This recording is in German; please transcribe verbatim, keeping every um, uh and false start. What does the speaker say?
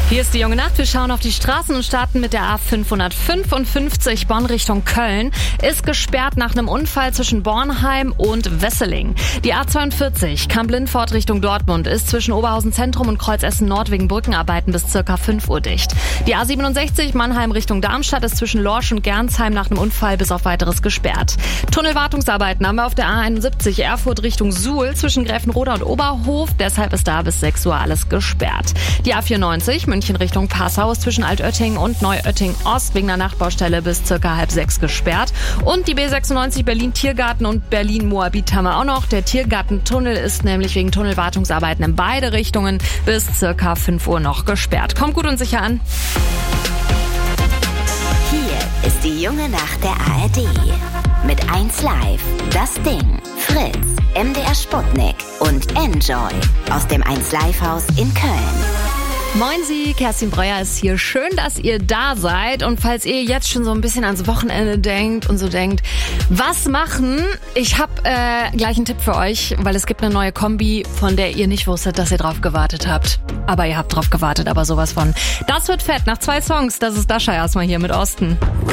Hier ist die junge Nacht. Wir schauen auf die Straßen und starten mit der A fünfhundertfünfundfünfzig Bonn Richtung Köln. Ist gesperrt nach einem Unfall zwischen Bornheim und Wesseling. Die A zweiundvierzig Kamp-Lindfort Richtung Dortmund ist zwischen Oberhausen Zentrum und Kreuz Essen Nord wegen Brückenarbeiten bis circa fünf Uhr dicht. Die A siebenundsechzig Mannheim Richtung Darmstadt ist zwischen Lorsch und Gernsheim nach einem Unfall bis auf weiteres gesperrt. Tunnelwartungsarbeiten haben wir auf der A einundsiebzig Erfurt Richtung Suhl zwischen Gräfenroda und Oberhof. Deshalb ist da bis sechs Uhr alles gesperrt. Die A vierundneunzig München Richtung Passau ist zwischen Altötting und Neuötting Ost wegen einer Nachtbaustelle bis circa halb sechs gesperrt. Und die B sechsundneunzig Berlin-Tiergarten und Berlin-Moabit haben wir auch noch. Der Tiergartentunnel ist nämlich wegen Tunnelwartungsarbeiten in beide Richtungen bis circa fünf Uhr noch gesperrt. Kommt gut und sicher an. Hier ist die junge Nacht der A R D. Mit eins Live, das Ding, Fritz, M D R Sputnik und Enjoy aus dem eins Live Haus in Köln. Moin Sie, Kerstin Breuer ist hier. Schön, dass ihr da seid. Und falls ihr jetzt schon so ein bisschen ans Wochenende denkt und so denkt, was machen? Ich habe äh, gleich einen Tipp für euch, weil es gibt eine neue Kombi, von der ihr nicht wusstet, dass ihr drauf gewartet habt. Aber ihr habt drauf gewartet, aber sowas von. Das wird fett. Nach zwei Songs, das ist Dasha erstmal hier mit Osten.